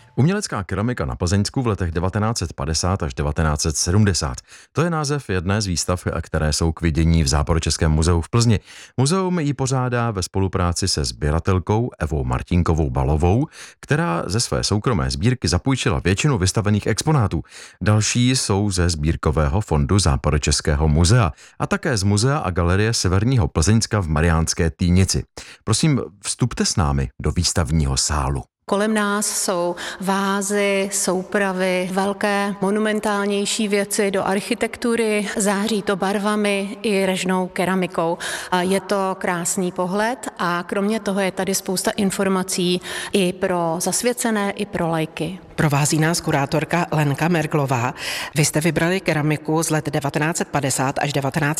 Umělecká keramika na Plzeňsku v letech 1950 až 1970. To je název jedné z výstav, které jsou k vidění v Západočeském muzeu v Plzni. Muzeum ji pořádá ve spolupráci se sběratelkou Evou Martinkovou Balovou, která ze své soukromé sbírky zapůjčila většinu vystavených exponátů. Další jsou ze sbírkového fondu Západočeského muzea a také z muzea a galerie Severního Plzeňska v Mariánské Týnici. Prosím, vstupte s námi do výstavního sálu. Kolem nás jsou vázy, soupravy, velké monumentálnější věci do architektury, září to barvami i režnou keramikou. Je to krásný pohled a kromě toho je tady spousta informací i pro zasvěcené, i pro laiky. Provází nás kurátorka Lenka Merglová. Vy jste vybrali keramiku z let 1950 až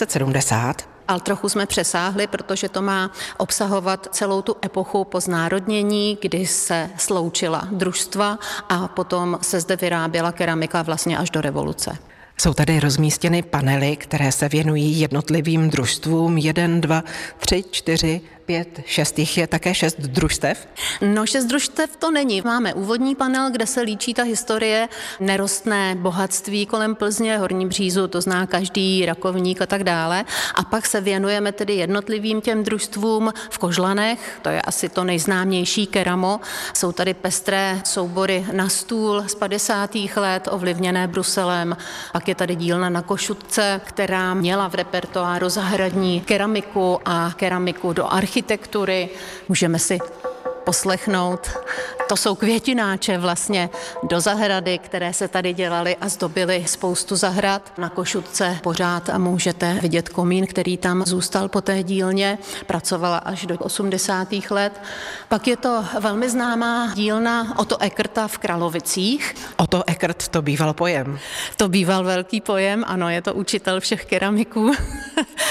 1970. Ale trochu jsme přesáhli, protože to má obsahovat celou tu epochu po znárodnění, kdy se sloučila družstva a potom se zde vyráběla keramika vlastně až do revoluce. Jsou tady rozmístěny panely, které se věnují jednotlivým družstvům. 1, 2, 3, 4, 5, 6. Jich je také 6 družstev? No 6 družstev to není. Máme úvodní panel, kde se líčí ta historie, nerostné bohatství kolem Plzně, Horní Břízu, to zná každý, Rakovník a tak dále. A pak se věnujeme tedy jednotlivým těm družstvům v Kožlanech, to je asi to nejznámější keramo. Jsou tady pestré soubory na stůl z 50. let, ovlivněné Bruselem. Pak je tady dílna na Košutce, která měla v repertoáru zahradní keramiku a keramiku do architektury. Můžeme si poslechnout. To jsou květináče vlastně do zahrady, které se tady dělaly a zdobily spoustu zahrad. Na Košutce pořád můžete vidět komín, který tam zůstal po té dílně. Pracovala až do 80. let. Pak je to velmi známá dílna Otto Eckerta v Kralovicích. Otto Eckert, to býval pojem. To býval velký pojem, ano, je to učitel všech keramiků.